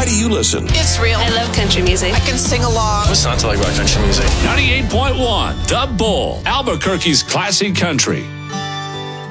Why do you listen? It's real. I love country music. I can sing along. What's not to like about country music? 98.1 The Bull, Albuquerque's classic country.